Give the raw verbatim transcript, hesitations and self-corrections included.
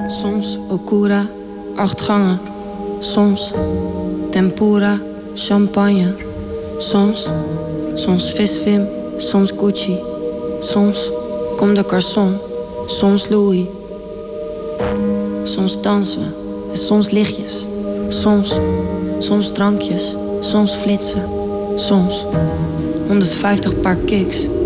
Soms Okura, acht gangen. Soms tempura, champagne. Soms, soms visvim, soms Gucci. Soms Comme de Garçon, soms Louis. Soms dansen en soms lichtjes. Soms, soms drankjes, soms flitsen. Soms honderdvijftig paar kicks.